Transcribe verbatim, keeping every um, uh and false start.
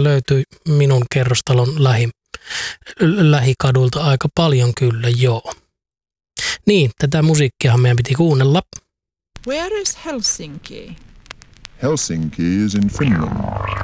tätä löytyy minun kerrostalon lähi, lähikadulta aika paljon kyllä, joo. Niin, tätä musiikkia meidän piti kuunnella. Where is Helsinki? Helsinki is in Finland.